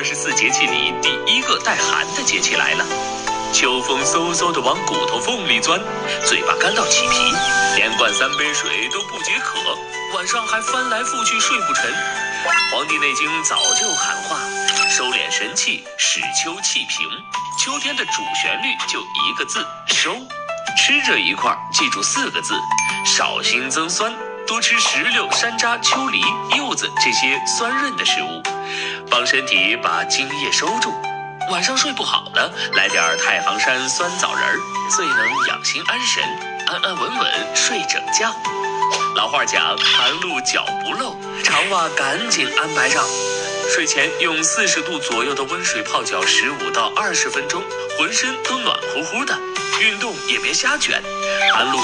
24节气里第一个带寒的节气来了。秋风嗖嗖地往骨头缝里钻，嘴巴干到起皮，连灌3杯水都不解渴，晚上还翻来覆去睡不沉。《黄帝内经》早就喊话，收敛神气，使秋气平。秋天的主旋律就一个字，收。吃这一块记住4个字，少辛增酸，多吃石榴、山楂、秋梨、柚子这些酸润的食物，帮身体把津液收住。晚上睡不好的，来点太行山酸枣仁儿，最能养心安神，安安稳稳睡整觉。老话讲，寒露脚不漏，长袜赶紧安排上。睡前用40度左右的温水泡脚15到20分钟，浑身都暖乎乎的。运动也别瞎卷，寒露